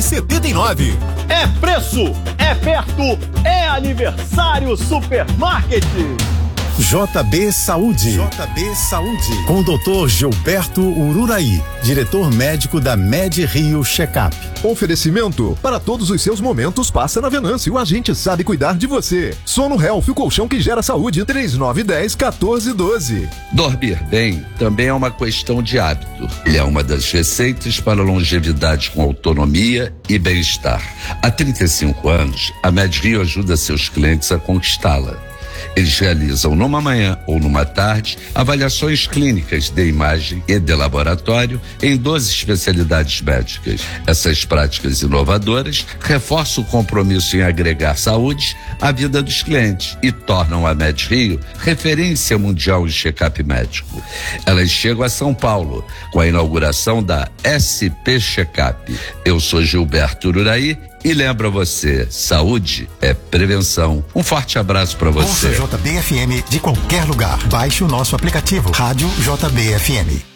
R$22,79. É preço, é perto, é aniversário Supermarket. JB Saúde. JB Saúde. Com o Dr. Gilberto Ururaí, diretor médico da Med Rio Checkup. Oferecimento: para todos os seus momentos, passa na Venâncio. A gente sabe cuidar de você. Sono Health, o colchão que gera saúde. 3910-1412. Dormir bem também é uma questão de hábito. Ele é uma das receitas para longevidade com autonomia e bem-estar. Há 35 anos, a Med Rio ajuda seus clientes a conquistá-la. Eles realizam numa manhã ou numa tarde avaliações clínicas de imagem e de laboratório em 12 especialidades médicas. Essas práticas inovadoras reforçam o compromisso em agregar saúde à vida dos clientes e tornam a Med Rio referência mundial em check-up médico. Elas chegam a São Paulo com a inauguração da SP Checkup. Eu sou Gilberto Ururaí e lembra você, saúde é prevenção. Um forte abraço para você. Ouça JBFM de qualquer lugar. Baixe o nosso aplicativo Rádio JBFM.